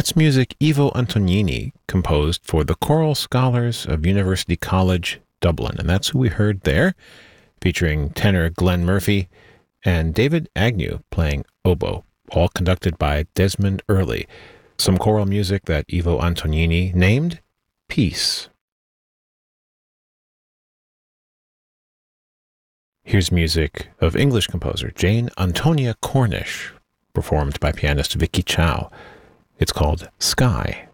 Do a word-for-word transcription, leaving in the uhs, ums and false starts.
That's music Ivo Antonini composed for the Choral Scholars of University College, Dublin. And that's who we heard there, featuring tenor Glenn Murphy and David Agnew playing oboe, all conducted by Desmond Early. Some choral music that Ivo Antonini named Peace. Here's music of English composer Jane Antonia Cornish, performed by pianist Vicky Chow. It's called Sky.